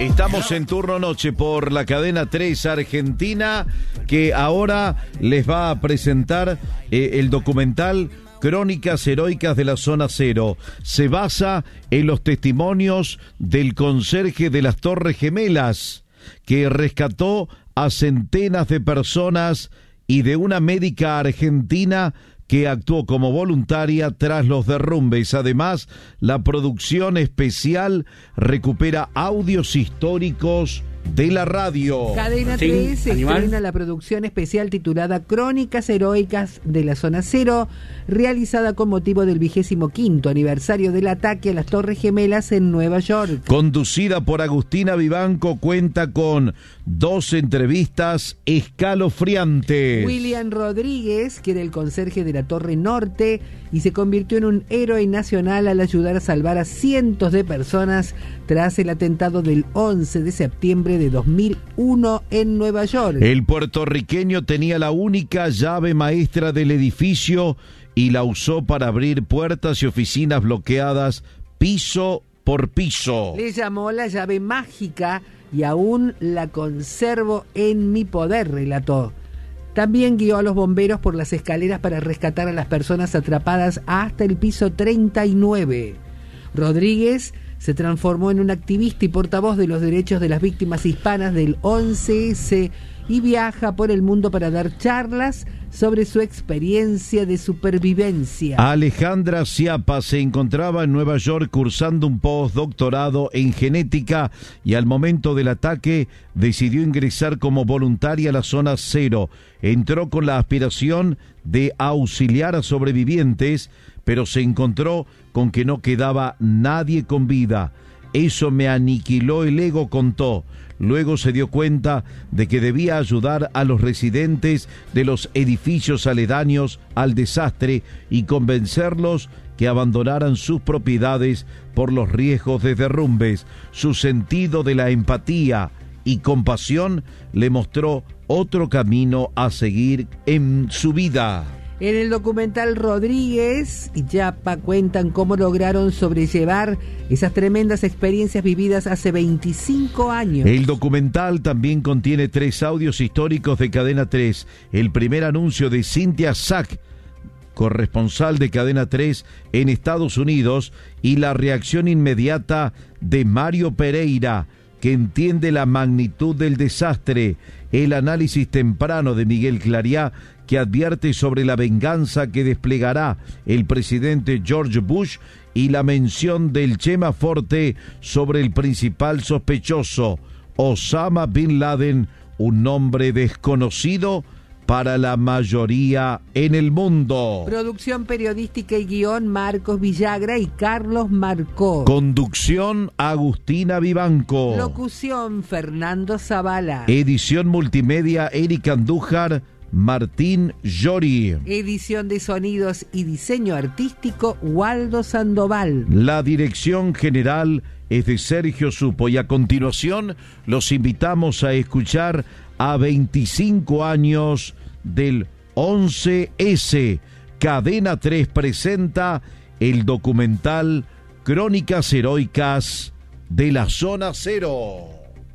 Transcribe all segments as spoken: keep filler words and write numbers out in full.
Estamos en turno noche por la cadena tres Argentina, que ahora les va a presentar eh, el documental Crónicas Heroicas de la Zona Cero. Se basa en los testimonios del conserje de las Torres Gemelas, que rescató a centenas de personas, y de una médica argentina que actuó como voluntaria tras los derrumbes. Además, la producción especial recupera audios históricos de la radio. Cadena tres sí, estrena la producción especial titulada Crónicas Heroicas de la Zona Cero, realizada con motivo del vigésimo quinto aniversario del ataque a las Torres Gemelas en Nueva York. Conducida por Agustina Vivanco, cuenta con dos entrevistas escalofriantes. William Rodríguez, que era el conserje de la Torre Norte y se convirtió en un héroe nacional al ayudar a salvar a cientos de personas tras el atentado del once de septiembre de dos mil uno en Nueva York. El puertorriqueño tenía la única llave maestra del edificio y la usó para abrir puertas y oficinas bloqueadas piso por piso. Le llamó la llave mágica y aún la conservo en mi poder, relató. También guió a los bomberos por las escaleras para rescatar a las personas atrapadas hasta el piso treinta y nueve. Rodríguez se transformó en un activista y portavoz de los derechos de las víctimas hispanas del once ese y viaja por el mundo para dar charlas sobre su experiencia de supervivencia. Alejandra Ciapa se encontraba en Nueva York cursando un postdoctorado en genética y al momento del ataque decidió ingresar como voluntaria a la Zona Cero. Entró con la aspiración de auxiliar a sobrevivientes, pero se encontró con que no quedaba nadie con vida. Eso me aniquiló el ego, contó. Luego se dio cuenta de que debía ayudar a los residentes de los edificios aledaños al desastre y convencerlos que abandonaran sus propiedades por los riesgos de derrumbes. Su sentido de la empatía y compasión le mostró otro camino a seguir en su vida. En el documental, Rodríguez y Yapa cuentan cómo lograron sobrellevar esas tremendas experiencias vividas hace veinticinco años. El documental también contiene tres audios históricos de Cadena tres. El primer anuncio de Cynthia Sack, corresponsal de Cadena tres en Estados Unidos, y la reacción inmediata de Mario Pereira, que entiende la magnitud del desastre. El análisis temprano de Miguel Clariá, que advierte sobre la venganza que desplegará el presidente George Bush, y la mención del Chema Forte sobre el principal sospechoso, Osama Bin Laden, un nombre desconocido para la mayoría en el mundo. Producción periodística y guión, Marcos Villagra y Carlos Marcó. Conducción, Agustina Vivanco. Locución, Fernando Zavala. Edición multimedia, Erika Andújar, Martín Llori. Edición de sonidos y diseño artístico, Waldo Sandoval. La dirección general es de Sergio Supo. Y a continuación los invitamos a escuchar a veinticinco años del once ese. Cadena tres presenta el documental Crónicas Heroicas de la Zona Cero.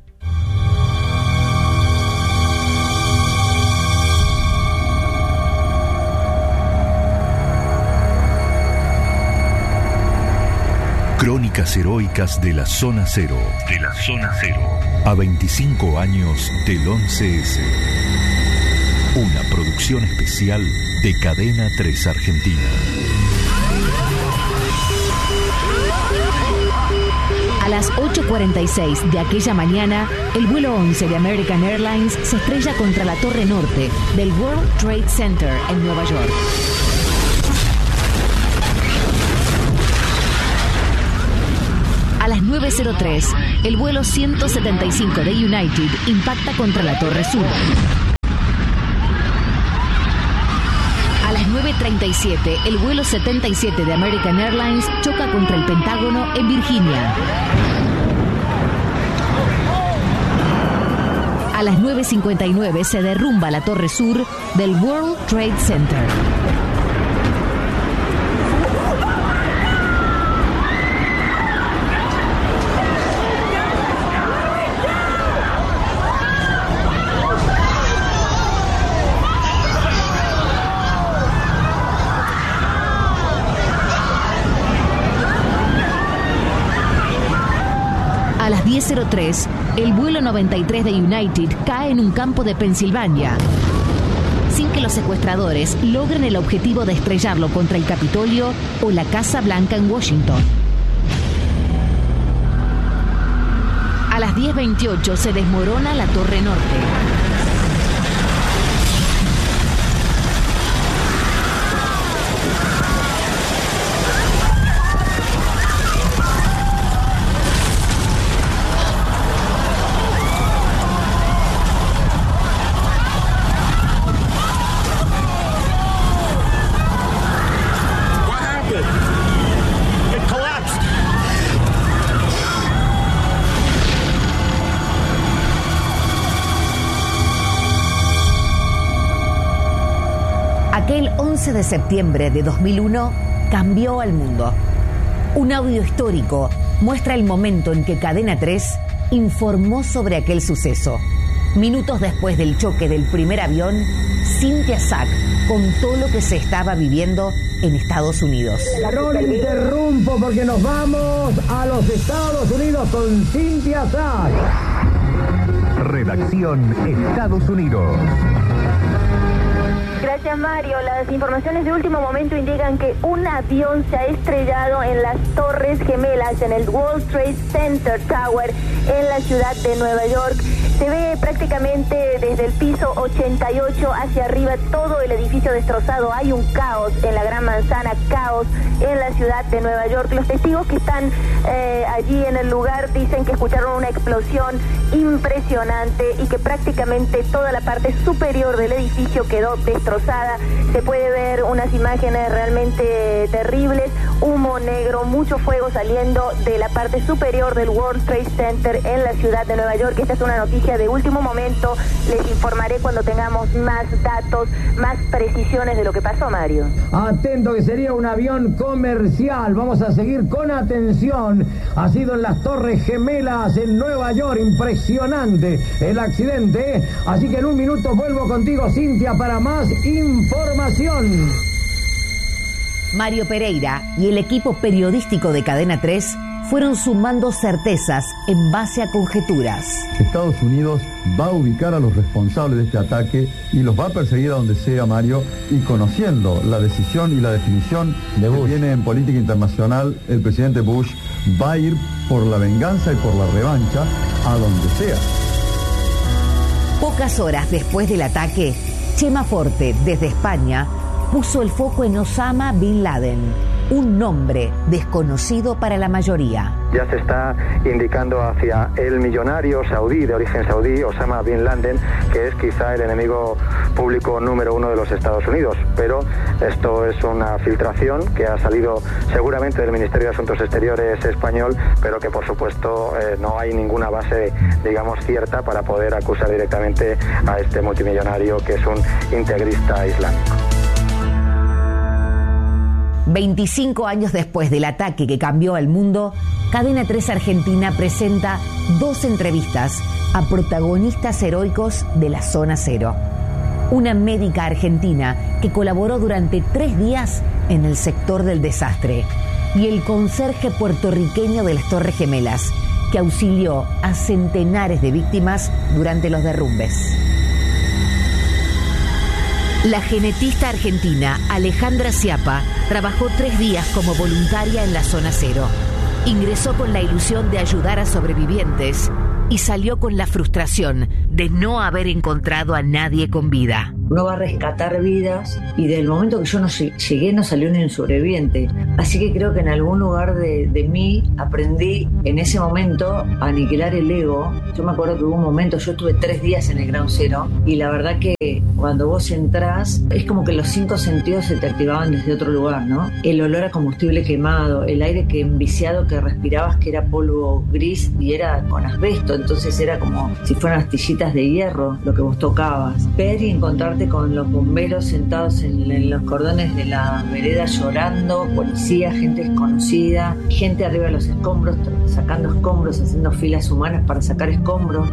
Crónicas Heroicas de la Zona Cero. De la Zona Cero. A veinticinco años del once ese. Una producción especial de Cadena tres Argentina. A las ocho cuarenta y seis de aquella mañana, el vuelo once de American Airlines se estrella contra la Torre Norte del World Trade Center en Nueva York. A las nueve cero tres, el vuelo ciento setenta y cinco de United impacta contra la Torre Sur. A las nueve treinta y siete, el vuelo setenta y siete de American Airlines choca contra el Pentágono en Virginia. A las nueve cincuenta y nueve se derrumba la Torre Sur del World Trade Center. cero tres, el vuelo noventa y tres de United cae en un campo de Pensilvania, sin que los secuestradores logren el objetivo de estrellarlo contra el Capitolio o la Casa Blanca en Washington. A las diez veintiocho se desmorona la Torre Norte. Aquel once de septiembre de dos mil uno cambió al mundo. Un audio histórico muestra el momento en que Cadena tres informó sobre aquel suceso. Minutos después del choque del primer avión, Cynthia Sack contó lo que se estaba viviendo en Estados Unidos. No le interrumpo porque nos vamos a los Estados Unidos con Cynthia Sack. Redacción Estados Unidos. Gracias, Mario. Las informaciones de último momento indican que un avión se ha estrellado en las Torres Gemelas, en el World Trade Center Tower, en la ciudad de Nueva York. Se ve prácticamente desde el piso ochenta y ocho hacia arriba todo el edificio destrozado. Hay un caos en la Gran Manzana, caos en la ciudad de Nueva York. Los testigos que están eh, allí en el lugar dicen que escucharon una explosión impresionante y que prácticamente toda la parte superior del edificio quedó destrozada. Se puede ver unas imágenes realmente terribles, humo negro, mucho fuego saliendo de la parte superior del World Trade Center en la ciudad de Nueva York. Esta es una noticia de último momento. Les informaré cuando tengamos más datos, más precisiones de lo que pasó, Mario. Atento, que sería un avión comercial. Vamos a seguir con atención. Ha sido en las Torres Gemelas en Nueva York. Impresionante el accidente. Así que en un minuto vuelvo contigo, Cynthia, para más información. Mario Pereira y el equipo periodístico de Cadena tres fueron sumando certezas en base a conjeturas. Estados Unidos va a ubicar a los responsables de este ataque y los va a perseguir a donde sea, Mario, y conociendo la decisión y la definición de Bush que tiene en política internacional el presidente Bush, va a ir por la venganza y por la revancha a donde sea. Pocas horas después del ataque, Chema Forte, desde España, puso el foco en Osama Bin Laden, un nombre desconocido para la mayoría. Ya se está indicando hacia el millonario saudí, de origen saudí, Osama Bin Laden, que es quizá el enemigo público número uno de los Estados Unidos. Pero esto es una filtración que ha salido seguramente del Ministerio de Asuntos Exteriores español, pero que por supuesto eh, no hay ninguna base, digamos, cierta para poder acusar directamente a este multimillonario que es un integrista islámico. veinticinco años después del ataque que cambió al mundo, Cadena tres Argentina presenta dos entrevistas a protagonistas heroicos de la Zona Cero. Una médica argentina que colaboró durante tres días en el sector del desastre y el conserje puertorriqueño de las Torres Gemelas, que auxilió a centenares de víctimas durante los derrumbes. La genetista argentina Alejandra Schiappa trabajó tres días como voluntaria en la Zona Cero. Ingresó con la ilusión de ayudar a sobrevivientes y salió con la frustración de no haber encontrado a nadie con vida. Uno va a rescatar vidas y del momento que yo no llegué no salió ni un sobreviviente. Así que creo que en algún lugar de, de mí aprendí en ese momento a aniquilar el ego. Yo me acuerdo que hubo un momento, yo estuve tres días en el Ground Zero y la verdad que cuando vos entrás es como que los cinco sentidos se te activaban desde otro lugar, ¿no? El olor a combustible quemado, el aire que enviciado que respirabas que era polvo gris y era con asbesto, entonces era como si fueran astillitas de hierro lo que vos tocabas. Ver y encontrarte con los bomberos sentados en, en los cordones de la vereda llorando, policía, gente desconocida, gente arriba de los escombros, sacando escombros, haciendo filas humanas para sacar escombros.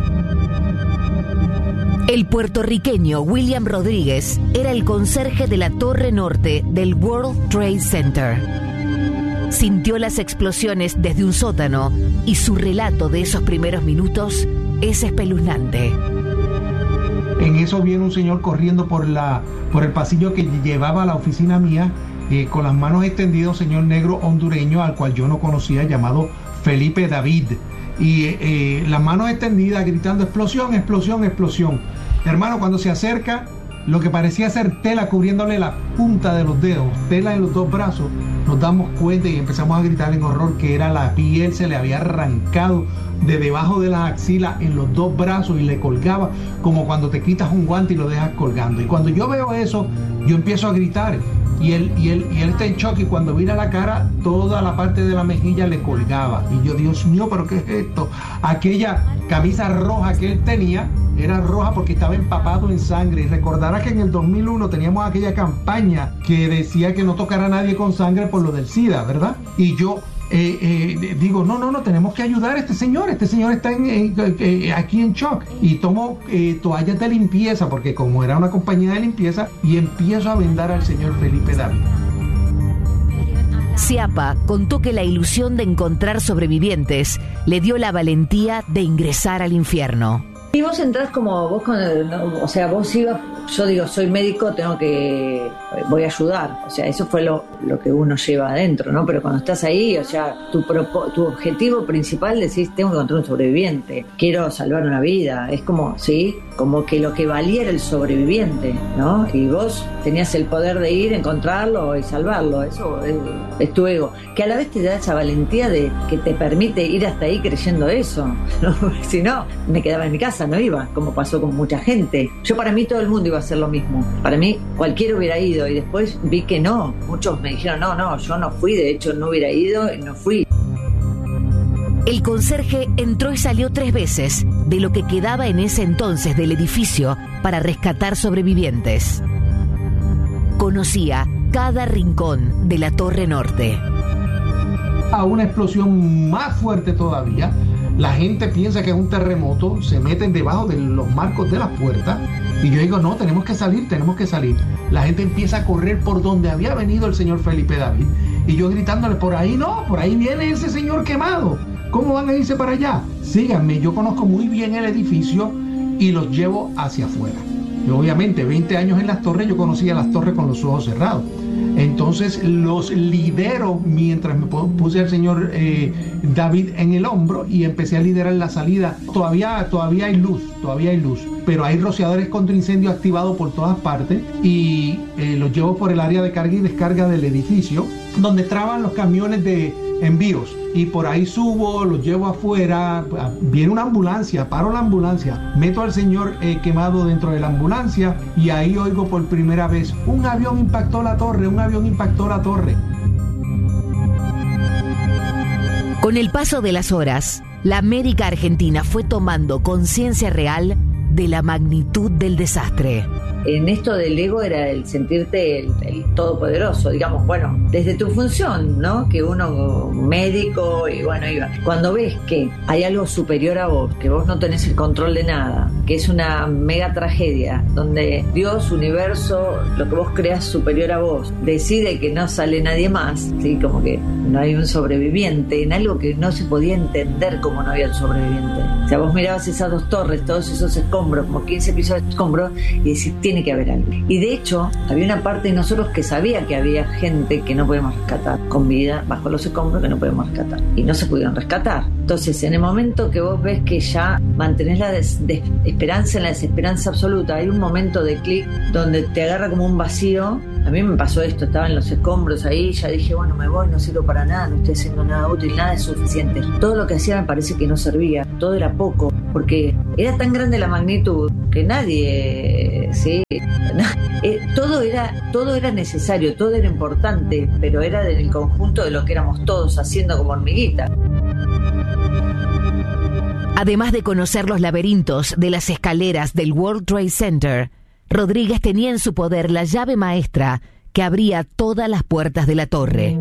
El puertorriqueño William Rodríguez era el conserje de la Torre Norte del World Trade Center. sintió las explosiones desde un sótano y su relato de esos primeros minutos es espeluznante. En eso viene un señor corriendo por la por el pasillo que llevaba a la oficina mía, eh, con las manos extendidas, un señor negro hondureño al cual yo no conocía, llamado Felipe David, y eh, las manos extendidas gritando explosión, explosión, explosión. Hermano, cuando se acerca, lo que parecía ser tela cubriéndole la punta de los dedos, tela en los dos brazos, nos damos cuenta y empezamos a gritar en horror que era la piel, se le había arrancado de debajo de las axilas en los dos brazos y le colgaba como cuando te quitas un guante y lo dejas colgando. Y cuando yo veo eso, yo empiezo a gritar y él, y él, y él está en shock, y cuando mira la cara, toda la parte de la mejilla le colgaba. Y yo, Dios mío, ¿pero qué es esto? Aquella camisa roja que él tenía era roja porque estaba empapado en sangre. Y recordará que en el dos mil uno teníamos aquella campaña que decía que no tocara a nadie con sangre por lo del SIDA, ¿verdad? Y yo eh, eh, digo, no, no, no, tenemos que ayudar a este señor. Este señor está en, en, en, aquí en shock. Y tomo eh, toallas de limpieza, porque como era una compañía de limpieza, y empiezo a vendar al señor Felipe David. Sciappa contó que la ilusión de encontrar sobrevivientes le dio la valentía de ingresar al infierno. Y vos entrás como vos, con el, no, o sea, vos ibas, yo digo, soy médico, tengo que, voy a ayudar, o sea, eso fue lo, lo que uno lleva adentro, ¿no? Pero cuando estás ahí, o sea, tu, propo, tu objetivo principal, decís, tengo que encontrar un sobreviviente, quiero salvar una vida, es como, ¿sí? Como que lo que valía era el sobreviviente, ¿no? Y vos tenías el poder de ir, encontrarlo y salvarlo, eso es, es tu ego, que a la vez te da esa valentía de que te permite ir hasta ahí creyendo eso, ¿no? Si no, me quedaba en mi casa, no iba, como pasó con mucha gente. Yo, para mí todo el mundo iba a hacer lo mismo, para mí cualquiera hubiera ido, y después vi que no, muchos me dijeron, no, no, yo no fui, de hecho no hubiera ido, no fui. El conserje entró y salió tres veces de lo que quedaba en ese entonces del edificio para rescatar sobrevivientes. Conocía cada rincón de la Torre Norte. A una explosión más fuerte todavía, la gente piensa que es un terremoto, se meten debajo de los marcos de las puertas, y yo digo, no, tenemos que salir, tenemos que salir. La gente empieza a correr por donde había venido el señor Felipe David, y yo gritándole, por ahí no, por ahí viene ese señor quemado. ¿Cómo van a irse para allá? Síganme, yo conozco muy bien el edificio y los llevo hacia afuera. Y obviamente, veinte años en las torres, yo conocía las torres con los ojos cerrados. Entonces los lidero mientras me puse al señor eh, David en el hombro y empecé a liderar la salida. Todavía, todavía hay luz, todavía hay luz, pero hay rociadores contra incendio activados por todas partes, y eh, los llevo por el área de carga y descarga del edificio, donde traban los camiones de envíos, y por ahí subo, los llevo afuera, viene una ambulancia, paro la ambulancia, meto al señor eh, quemado dentro de la ambulancia, y ahí oigo por primera vez, un avión impactó la torre, un avión impactó la torre. Con el paso de las horas, la América Argentina fue tomando conciencia real de la magnitud del desastre. En esto del ego era el sentirte el, el todopoderoso, digamos, bueno, desde tu función, ¿no? Que uno médico y bueno, iba. Cuando ves que hay algo superior a vos, que vos no tenés el control de nada, que es una mega tragedia, donde Dios, universo, lo que vos creas superior a vos, decide que no sale nadie más, ¿sí? Como que no hay un sobreviviente, en algo que no se podía entender como no había un sobreviviente. O sea, vos mirabas esas dos torres, todos esos escombros, como quince pisos de escombros, y decís, tiene que haber algo. Y de hecho, había una parte de nosotros que sabía que había gente que no podemos rescatar con vida bajo los escombros, que no podemos rescatar. Y no se pudieron rescatar. Entonces, en el momento que vos ves que ya mantenés la des- des- esperanza en la desesperanza absoluta, hay un momento de clic donde te agarra como un vacío. A mí me pasó esto, estaba en los escombros ahí, ya dije, bueno, me voy, no sirvo para nada, no estoy haciendo nada útil, nada es suficiente. Todo lo que hacía me parece que no servía, todo era poco, porque era tan grande la magnitud que nadie, sí, eh, todo era, todo era necesario, todo era importante, pero era del conjunto de lo que éramos todos haciendo como hormiguitas. Además de conocer los laberintos de las escaleras del World Trade Center, Rodríguez tenía en su poder la llave maestra que abría todas las puertas de la torre.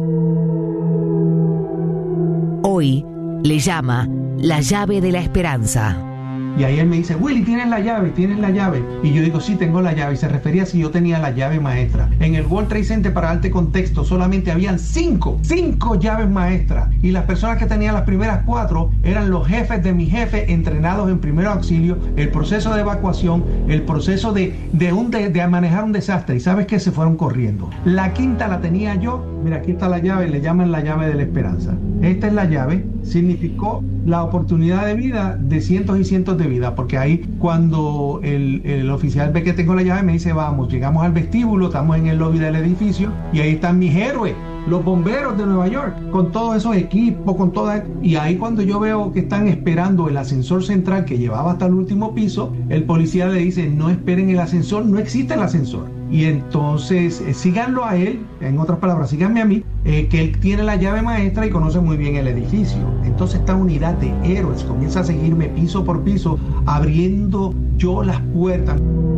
Hoy le llama la llave de la esperanza. Y ahí él me dice, Willy, ¿tienes la llave? ¿Tienes la llave? Y yo digo, sí, tengo la llave. Y se refería a si yo tenía la llave maestra. En el World Trade Center, para darte contexto, solamente habían cinco, cinco llaves maestras. Y las personas que tenían las primeras cuatro eran los jefes de mi jefe, entrenados en primer auxilio, el proceso de evacuación, el proceso de, de, un, de, de manejar un desastre. Y ¿sabes qué? Se fueron corriendo. La quinta la tenía yo. Mira, aquí está la llave, le llaman la llave de la esperanza. Esta es la llave. Significó la oportunidad de vida de cientos y cientos de vidas, porque ahí cuando el, el oficial ve que tengo la llave me dice, vamos, llegamos al vestíbulo, estamos en el lobby del edificio y ahí están mis héroes, los bomberos de Nueva York, con todos esos equipos, con toda... Y ahí cuando yo veo que están esperando el ascensor central que llevaba hasta el último piso, el policía le dice, no esperen el ascensor, no existe el ascensor. Y entonces eh, síganlo a él, en otras palabras, síganme a mí, eh, que él tiene la llave maestra y conoce muy bien el edificio. Entonces esta unidad de héroes comienza a seguirme piso por piso, abriendo yo las puertas.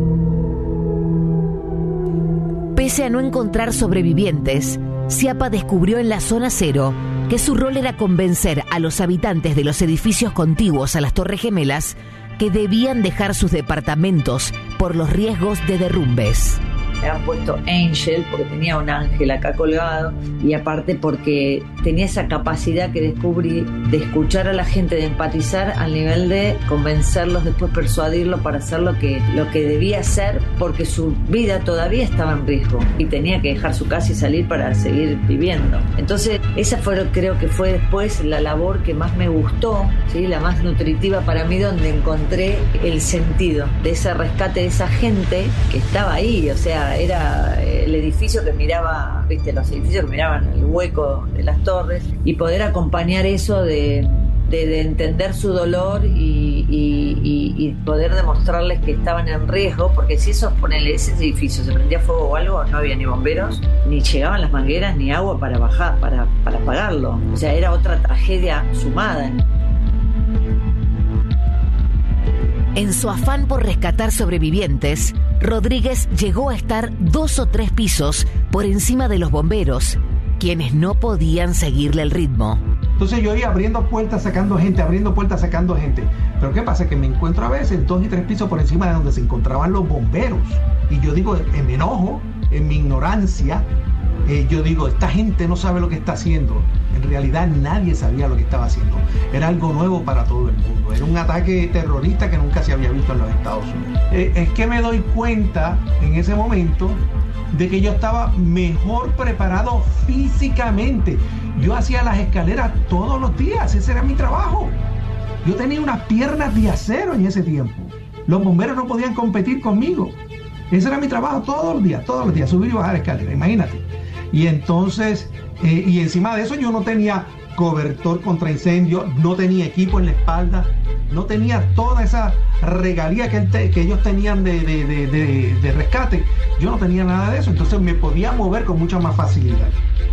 Pese a no encontrar sobrevivientes, Schiappa descubrió en la zona cero que su rol era convencer a los habitantes de los edificios contiguos a las Torres Gemelas que debían dejar sus departamentos por los riesgos de derrumbes. Me han puesto Angel porque tenía un ángel acá colgado y aparte porque tenía esa capacidad que descubrí de escuchar a la gente, de empatizar al nivel de convencerlos, después persuadirlos para hacer lo que, lo que debía hacer porque su vida todavía estaba en riesgo y tenía que dejar su casa y salir para seguir viviendo. Entonces esa fue, creo que fue después la labor que más me gustó, ¿sí? La más nutritiva para mí, donde encontré el sentido de ese rescate de esa gente que estaba ahí, o sea, era el edificio que miraba, viste, los edificios que miraban el hueco de las torres, y poder acompañar eso de, de, de entender su dolor y, y, y, y poder demostrarles que estaban en riesgo, porque si esos, ponele, ese edificio se prendía fuego o algo, no había ni bomberos, ni llegaban las mangueras, ni agua para bajar, para, para apagarlo. O sea, era otra tragedia sumada. En su afán por rescatar sobrevivientes, Rodríguez llegó a estar dos o tres pisos por encima de los bomberos, quienes no podían seguirle el ritmo. Entonces yo iba abriendo puertas, sacando gente, abriendo puertas, sacando gente. Pero ¿qué pasa? Que me encuentro a veces dos y tres pisos por encima de donde se encontraban los bomberos. Y yo digo, en mi enojo, en mi ignorancia, eh, yo digo, esta gente no sabe lo que está haciendo. En realidad nadie sabía lo que estaba haciendo. Era algo nuevo para todo el mundo. Era un ataque terrorista que nunca se había visto en los Estados Unidos. Eh, es que me doy cuenta en ese momento de que yo estaba mejor preparado físicamente. Yo hacía las escaleras todos los días, ese era mi trabajo. Yo tenía unas piernas de acero en ese tiempo. Los bomberos no podían competir conmigo. Ese era mi trabajo todos los días, todos los días, subir y bajar escaleras, imagínate. Y entonces, eh, y encima de eso yo no tenía cobertor contra incendio, no tenía equipo en la espalda, no tenía toda esa regalía que, te, que ellos tenían de, de, de, de, de rescate. Yo no tenía nada de eso, entonces me podía mover con mucha más facilidad.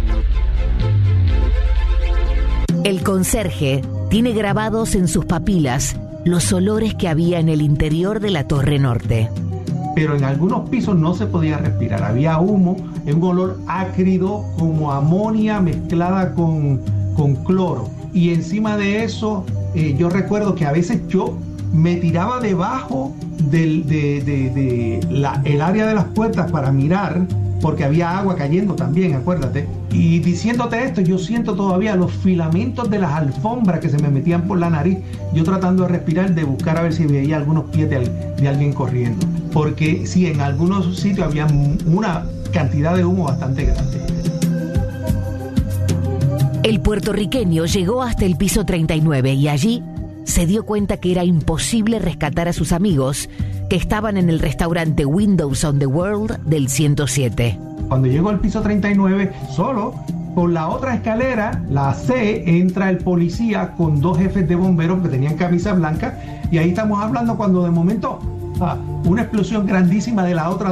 El conserje tiene grabados en sus papilas los olores que había en el interior de la Torre Norte. Pero en algunos pisos no se podía respirar, había humo, un olor ácido como amonia mezclada con, con cloro. Y encima de eso, eh, yo recuerdo que a veces yo me tiraba debajo del de, de, de la, el área de las puertas para mirar, porque había agua cayendo también, acuérdate. Y diciéndote esto, yo siento todavía los filamentos de las alfombras que se me metían por la nariz, yo tratando de respirar, de buscar a ver si veía algunos pies de, de alguien corriendo. Porque sí, en algunos sitios había una cantidad de humo bastante grande. El puertorriqueño llegó hasta el piso treinta y nueve y allí se dio cuenta que era imposible rescatar a sus amigos que estaban en el restaurante Windows on the World del ciento siete. Cuando llego al piso treinta y nueve, solo, por la otra escalera, la C, entra el policía con dos jefes de bomberos que tenían camisa blanca, y ahí estamos hablando cuando de momento, ah, una explosión grandísima de la otra